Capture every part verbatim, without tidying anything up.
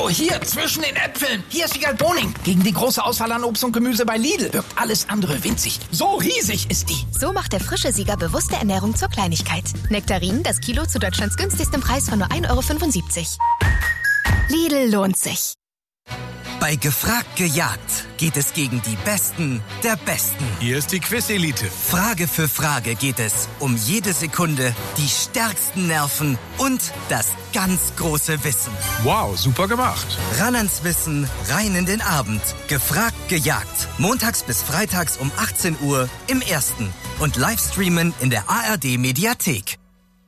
So, hier, zwischen den Äpfeln. Hier ist Wiegald Boning. Gegen die große Auswahl an Obst und Gemüse bei Lidl wirkt alles andere winzig. So riesig ist die. So macht der frische Sieger bewusste Ernährung zur Kleinigkeit. Nektarinen, das Kilo zu Deutschlands günstigstem Preis von nur ein Euro fünfundsiebzig. Lidl lohnt sich. Bei Gefragt gejagt geht es gegen die Besten der Besten. Hier ist die Quiz-Elite. Frage für Frage geht es um jede Sekunde, die stärksten Nerven und das ganz große Wissen. Wow, super gemacht. Ran ans Wissen, rein in den Abend. Gefragt gejagt. Montags bis freitags um achtzehn Uhr im Ersten. Und Livestreamen in der A R D-Mediathek.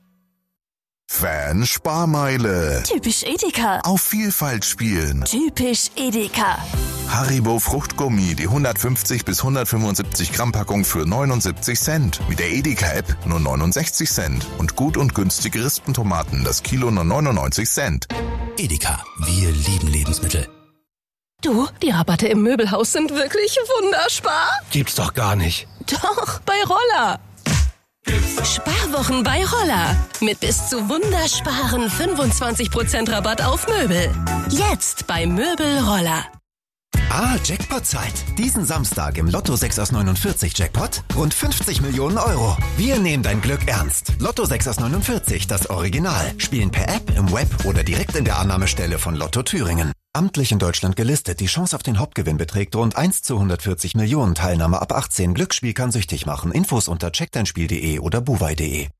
Fan-Sparmeile. Typisch Edeka. Auf Vielfalt spielen. Typisch Edeka. Haribo Fruchtgummi, die hundertfünfzig bis hundertfünfundsiebzig Gramm Packung für neunundsiebzig Cent. Mit der Edeka-App nur neunundsechzig Cent. Und gut und günstige Rispentomaten, das Kilo nur neunundneunzig Cent. Edeka, wir lieben Lebensmittel. Du, die Rabatte im Möbelhaus sind wirklich wunderspar. Gibt's doch gar nicht. Doch, bei Roller. Sparwochen bei Roller. Mit bis zu wundersparen fünfundzwanzig Prozent Rabatt auf Möbel. Jetzt bei Möbel Roller. Ah, Jackpot-Zeit. Diesen Samstag im Lotto sechs aus neunundvierzig Jackpot rund fünfzig Millionen Euro. Wir nehmen dein Glück ernst. Lotto sechs aus neunundvierzig, das Original. Spielen per App, im Web oder direkt in der Annahmestelle von Lotto Thüringen. Amtlich in Deutschland gelistet. Die Chance auf den Hauptgewinn beträgt rund eins zu hundertvierzig Millionen. Teilnahme ab achtzehn. Glücksspiel kann süchtig machen. Infos unter check dein spiel punkt de oder buwei punkt de.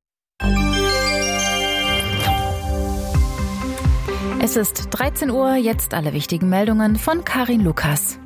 Es ist dreizehn Uhr, jetzt alle wichtigen Meldungen von Karin Lukas.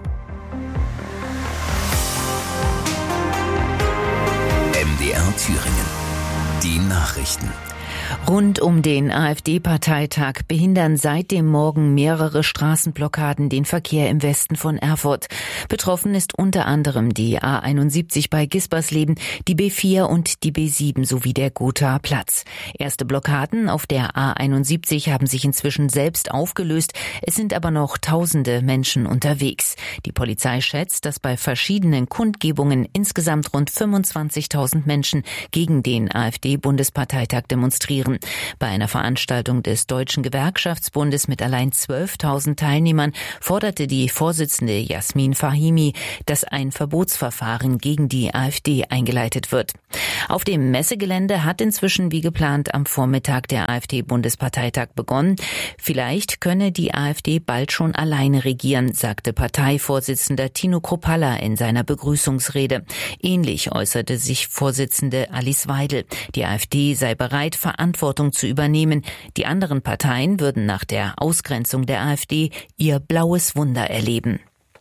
M D R Thüringen. Die Nachrichten. Rund um den AfD-Parteitag behindern seit dem Morgen mehrere Straßenblockaden den Verkehr im Westen von Erfurt. Betroffen ist unter anderem die A einundsiebzig bei Gispersleben, die B vier und die B sieben sowie der Gothaer Platz. Erste Blockaden auf der A einundsiebzig haben sich inzwischen selbst aufgelöst. Es sind aber noch tausende Menschen unterwegs. Die Polizei schätzt, dass bei verschiedenen Kundgebungen insgesamt rund fünfundzwanzigtausend Menschen gegen den AfD-Bundesparteitag demonstrieren. Bei einer Veranstaltung des Deutschen Gewerkschaftsbundes mit allein zwölftausend Teilnehmern forderte die Vorsitzende Jasmin Fahimi, dass ein Verbotsverfahren gegen die AfD eingeleitet wird. Auf dem Messegelände hat inzwischen wie geplant am Vormittag der AfD-Bundesparteitag begonnen. Vielleicht könne die AfD bald schon alleine regieren, sagte Parteivorsitzender Tino Kruppalla in seiner Begrüßungsrede. Ähnlich äußerte sich Vorsitzende Alice Weidel. Die AfD sei bereit, Verantwortung zu übernehmen. Die anderen Parteien würden nach der Ausgrenzung der AfD ihr blaues Wunder erleben.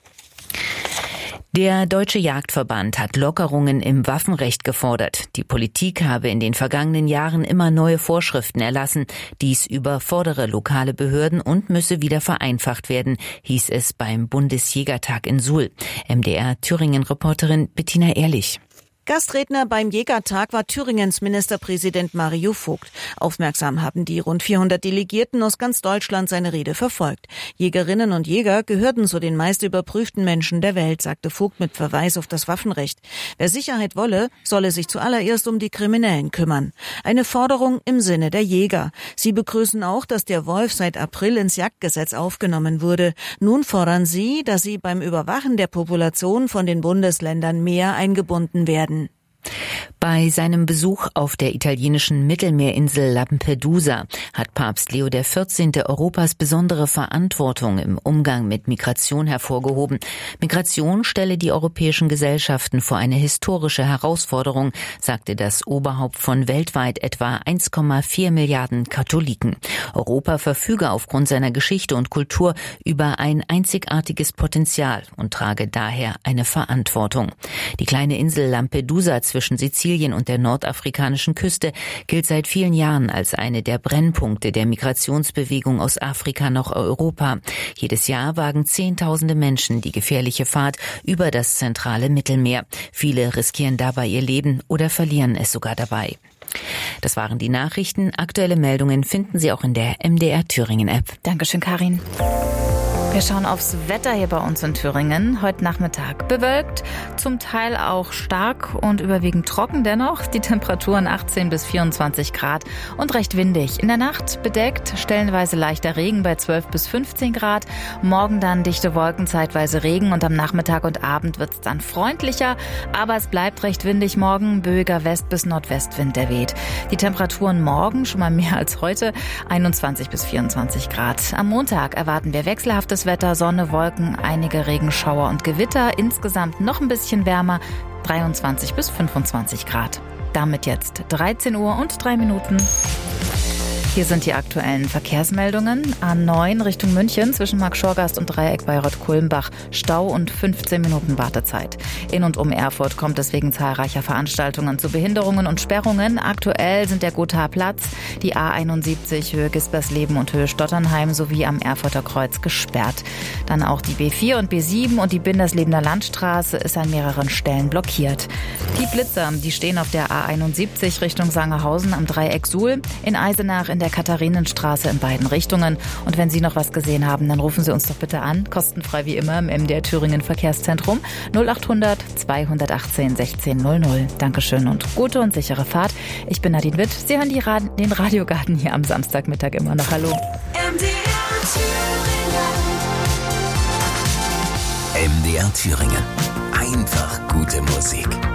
Der Deutsche Jagdverband hat Lockerungen im Waffenrecht gefordert. Die Politik habe in den vergangenen Jahren immer neue Vorschriften erlassen. Dies überfordere lokale Behörden und müsse wieder vereinfacht werden, hieß es beim Bundesjägertag in Suhl. M D R Thüringen-Reporterin Bettina Ehrlich. Gastredner beim Jägertag war Thüringens Ministerpräsident Mario Vogt. Aufmerksam haben die rund vierhundert Delegierten aus ganz Deutschland seine Rede verfolgt. Jägerinnen und Jäger gehörten zu den meist überprüften Menschen der Welt, sagte Vogt mit Verweis auf das Waffenrecht. Wer Sicherheit wolle, solle sich zuallererst um die Kriminellen kümmern. Eine Forderung im Sinne der Jäger. Sie begrüßen auch, dass der Wolf seit April ins Jagdgesetz aufgenommen wurde. Nun fordern sie, dass sie beim Überwachen der Population von den Bundesländern mehr eingebunden werden. Bei seinem Besuch auf der italienischen Mittelmeerinsel Lampedusa hat Papst Leo der vierzehnte Europas besondere Verantwortung im Umgang mit Migration hervorgehoben. Migration stelle die europäischen Gesellschaften vor eine historische Herausforderung, sagte das Oberhaupt von weltweit etwa eins Komma vier Milliarden Katholiken. Europa verfüge aufgrund seiner Geschichte und Kultur über ein einzigartiges Potenzial und trage daher eine Verantwortung. Die kleine Insel Lampedusa zwischen Sizilien und der nordafrikanischen Küste gilt seit vielen Jahren als eine der Brennpunkte der Migrationsbewegung aus Afrika nach Europa. Jedes Jahr wagen Zehntausende Menschen die gefährliche Fahrt über das zentrale Mittelmeer. Viele riskieren dabei ihr Leben oder verlieren es sogar dabei. Das waren die Nachrichten. Aktuelle Meldungen finden Sie auch in der M D R Thüringen App. Dankeschön, Karin. Wir schauen aufs Wetter hier bei uns in Thüringen. Heute Nachmittag bewölkt, zum Teil auch stark und überwiegend trocken dennoch. Die Temperaturen achtzehn bis vierundzwanzig Grad und recht windig. In der Nacht bedeckt, stellenweise leichter Regen bei zwölf bis fünfzehn Grad. Morgen dann dichte Wolken, zeitweise Regen und am Nachmittag und Abend wird es dann freundlicher. Aber es bleibt recht windig morgen. Böiger West- bis Nordwestwind, der weht. Die Temperaturen morgen schon mal mehr als heute, einundzwanzig bis vierundzwanzig Grad. Am Montag erwarten wir wechselhaftes Wetter, Sonne, Wolken, einige Regenschauer und Gewitter. Insgesamt noch ein bisschen wärmer, dreiundzwanzig bis fünfundzwanzig Grad. Damit jetzt dreizehn Uhr und drei Minuten. Hier sind die aktuellen Verkehrsmeldungen. A neun Richtung München zwischen Marktschorgast und Dreieck Bayreuth-Kulmbach. Stau und fünfzehn Minuten Wartezeit. In und um Erfurt kommt es wegen zahlreicher Veranstaltungen zu Behinderungen und Sperrungen. Aktuell sind der Gothaer Platz, die A einundsiebzig Höhe Gispersleben und Höhe Stotternheim sowie am Erfurter Kreuz gesperrt. Dann auch die B vier und B sieben und die Binderslebener Landstraße ist an mehreren Stellen blockiert. Die Blitzer, die stehen auf der A einundsiebzig Richtung Sangerhausen am Dreieck Suhl, in Eisenach in der Katharinenstraße in beiden Richtungen. Und wenn Sie noch was gesehen haben, dann rufen Sie uns doch bitte an, kostenfrei wie immer im M D R Thüringen Verkehrszentrum null achthundert zweihundertachtzehn sechzehn null null. Dankeschön und gute und sichere Fahrt. Ich bin Nadine Witt. Sie hören die Rad- den Radiogarten hier am Samstagmittag immer noch. Hallo. M D R Thüringen. M D R Thüringen. Einfach gute Musik.